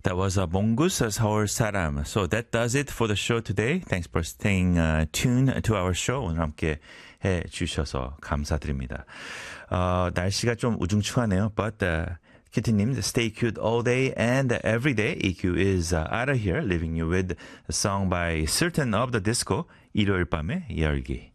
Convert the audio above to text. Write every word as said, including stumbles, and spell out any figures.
That was a Mongoose 서울 사람. So that does it for the show today. Thanks for staying uh, tuned to our show. 오늘 함께 해 주셔서 감사드립니다. 어, 날씨가 좀 우중충하네요. But uh, 키티님, stay cute all day and every day. E Q is uh, out of here, leaving you with a song by Certain of the Disco, 일요일 밤의 열기.